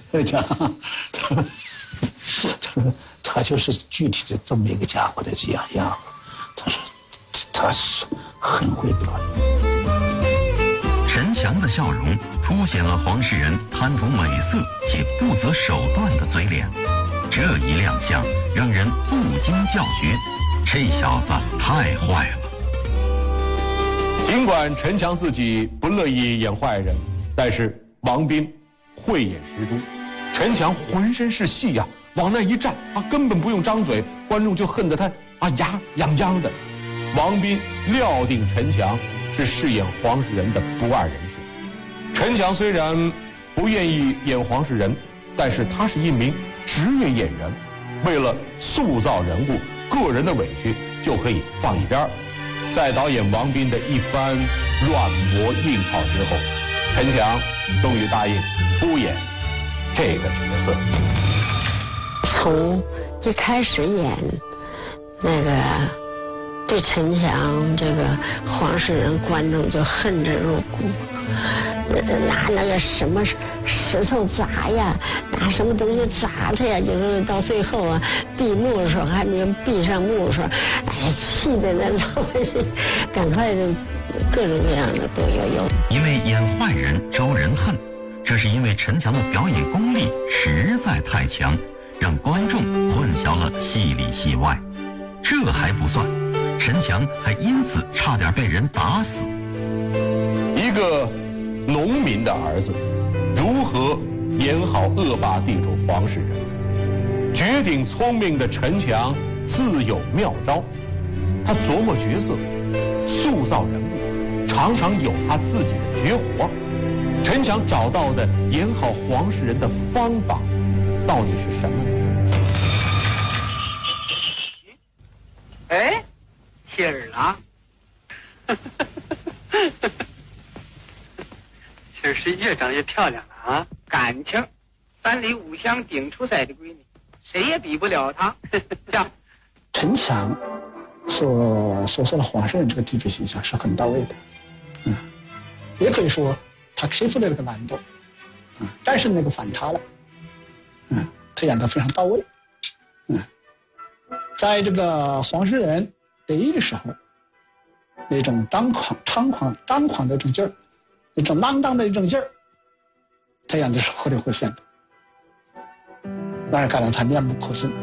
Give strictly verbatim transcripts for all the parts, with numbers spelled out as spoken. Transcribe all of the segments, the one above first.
讲，他就是具体的这么一个家伙的这样样子，他是他是很会表演。 陈强的笑容凸显了黄世仁贪图美色且不择手段的嘴脸，这一亮相让人不禁叫绝：这小子太坏了。 尽管陈强自己不乐意演坏人，但是王斌慧眼识珠，陈强浑身是戏呀、啊，往那一站啊，根本不用张嘴，观众就恨得他啊牙痒痒的。王斌料定陈强是饰演黄世仁的不二人选。陈强虽然不愿意演黄世仁，但是他是一名职业演员，为了塑造人物，个人的委屈就可以放一边。在导演王斌的一番软磨硬泡之后，陈强终于答应出演这个角色。 从一开始演那个对陈强这个黄世仁，观众就恨之入骨，拿那个什么石头砸呀，拿什么东西砸他呀，就是到最后啊，闭幕的时候还没有闭上幕的时候，哎呀，气的那都赶快的，各种各样的都有有。 一味演坏人招人恨，这是因为陈强的表演功力实在太强，让观众混淆了戏里戏外。这还不算，陈强还因此差点被人打死。 一个农民的儿子如何演好恶霸地主黄世仁？绝顶聪明的陈强自有妙招，他琢磨角色，塑造人物，常常有他自己的绝活。陈强找到的演好黄世仁的方法到底是什么呢？ 哎，喜儿啊，喜儿是越长越漂亮了啊！感情，三里五乡顶出塞的闺女，谁也比不了她。这样， 陈强所所说的黄世仁这个地主形象是很到位的，嗯，也可以说他克服了这个难度，嗯，战胜那个反差了，嗯，他演得非常到位，嗯。在这个黄世仁得意的时候，那种张狂、猖狂、张狂的这种劲儿，那种浪荡的一种劲儿，他演的是活灵活现的，让人感到他面目可憎。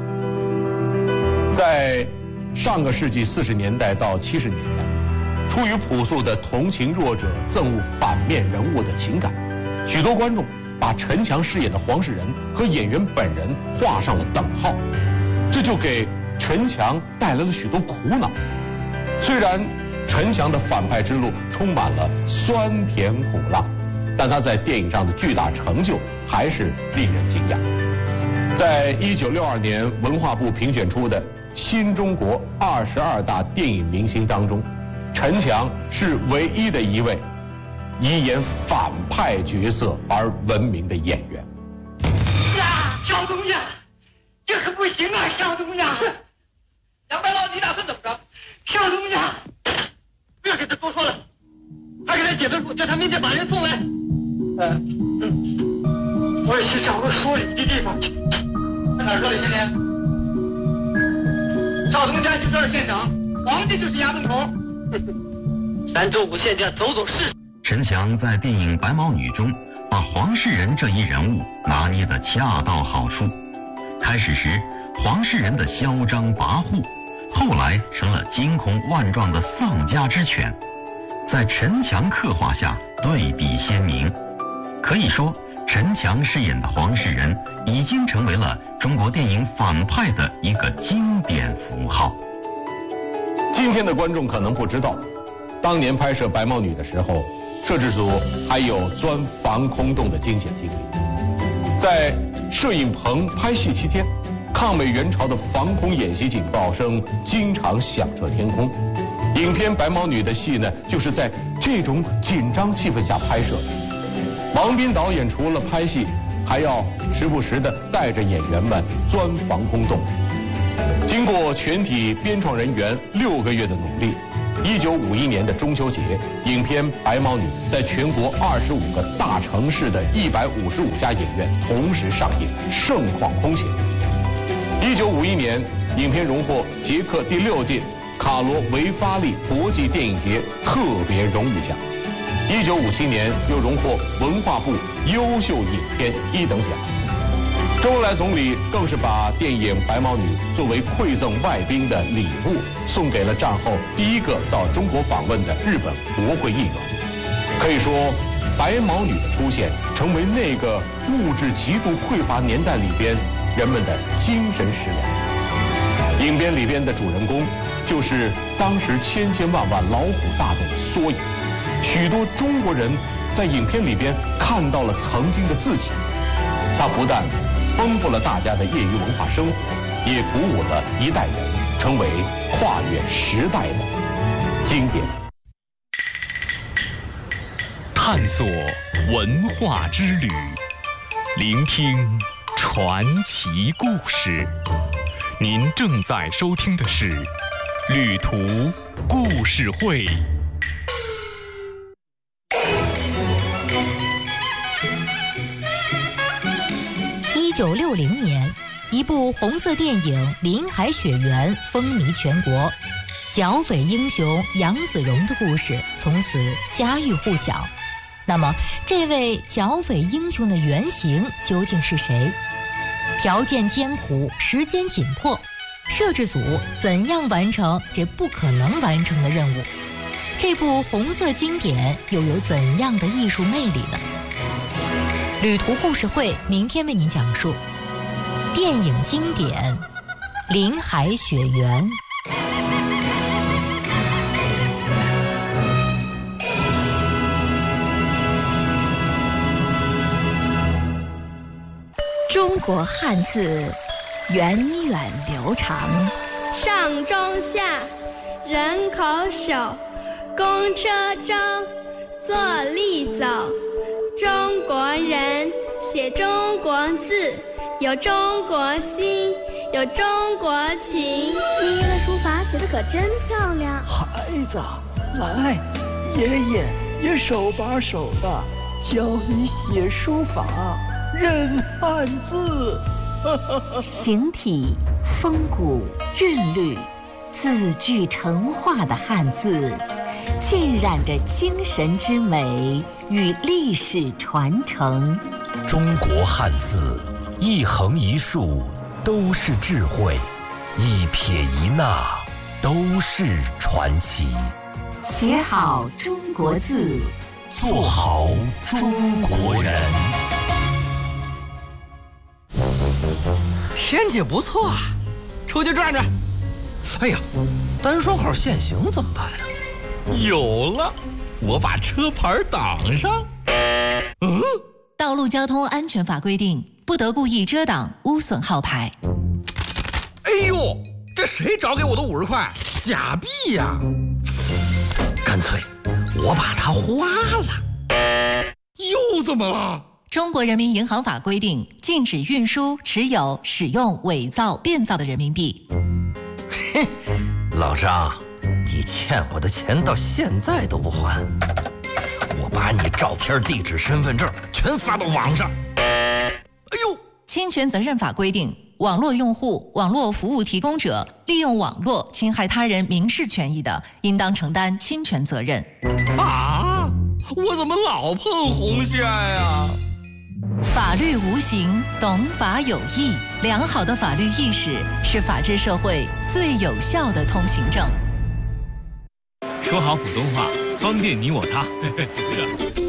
在上个世纪四十年代到七十年代，出于朴素的同情弱者、憎恶反面人物的情感，许多观众把陈强饰演的黄世仁和演员本人画上了等号。这就给陈强带来了许多苦恼。虽然陈强的反派之路充满了酸甜苦辣，但他在电影上的巨大成就还是令人惊讶。在一九六二年文化部评选出的新中国二十二大电影明星当中，陈强是唯一的一位以演反派角色而闻名的演员。 呀，小东家！这可不行啊，小东家！两百老你打算怎么着？小东家，不要跟他多说了，快给他写份书，叫他明天把人送来。呃，嗯，我也去找个说理的地方去。在哪儿说理去你？少东家就是二县长，皇帝就是衙门口。咱州五县家走走试试。 陈强在电影《白毛女》中，把黄世仁这一人物拿捏得恰到好处。开始时，黄世仁的嚣张跋扈，后来成了惊恐万状的丧家之犬，在陈强刻画下对比鲜明。可以说，陈强饰演的黄世仁已经成为了中国电影反派的一个经典符号。 今天的观众可能不知道，当年拍摄《白毛女》的时候，摄制组还有钻防空洞的惊险经历。在摄影棚拍戏期间，抗美援朝的防空演习警报声经常响彻天空。影片《白毛女》的戏呢，就是在这种紧张气氛下拍摄的。王斌导演除了拍戏，还要时不时地带着演员们钻防空洞。经过全体编创人员六个月的努力， 一九五一年的中秋节，影片《白毛女》在全国二十五个大城市的一百五十五家影院同时上映，盛况空前。一九五一年，影片荣获捷克第六届卡罗维发利国际电影节特别荣誉奖。一九五七年又荣获文化部优秀影片一等奖。周恩来总理更是把电影《白毛女》作为馈赠外宾的礼物，送给了战后第一个到中国访问的日本国会议员。可以说，白毛女的出现成为那个物质极度匮乏年代里边人们的精神食粮。影片里边的主人公就是当时千千万万劳苦大众的缩影。许多中国人在影片里边看到了曾经的自己。它不但丰富了大家的业余文化生活，也鼓舞了一代人，成为跨越时代的经典。 探索文化之旅，聆听传奇故事。您正在收听的是《旅途故事会》。 一九六零年，一部红色电影《林海雪原》风靡全国，剿匪英雄杨子荣的故事从此家喻户晓。那么，这位剿匪英雄的原型究竟是谁？条件艰苦，时间紧迫，摄制组怎样完成这不可能完成的任务？这部红色经典又有怎样的艺术魅力呢？旅途故事会明天为您讲述电影经典《林海雪原》。 中国汉字源远流长， 上中下，人口手，公车舟，坐立走。中国人写中国字，有中国心，有中国情。爷爷的书法写得可真漂亮。 孩子，来，爷爷也手把手的教你写书法，认汉字。 形体风骨韵律，字句成画的汉字，浸染着精神之美与历史传承。 中国汉字一横一竖都是智慧，一撇一捺都是传奇。 写好中国字， 做好中国人。 天气不错啊，出去转转。哎呀，单双号限行怎么办啊？有了，我把车牌挡上。嗯， 道路交通安全法规定，不得故意遮挡、污损号牌。 哎呦，这谁找给我的五十块？假币呀！干脆我把它花了。又怎么了？ 中国人民银行法规定，禁止运输、持有、使用伪造、变造的人民币。 嘿，老张，你欠我的钱到现在都不还，我把你照片、地址、身份证全发到网上。哎呦， 侵权责任法规定，网络用户、网络服务提供者利用网络侵害他人民事权益的，应当承担侵权责任。 啊，我怎么老碰红线呀？ 法律无形，懂法有义。良好的法律意识是法治社会最有效的通行证。 说好普通话，方便你我他。是啊。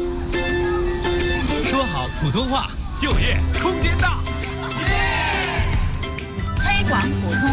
说好普通话，就业空间大。 推广普通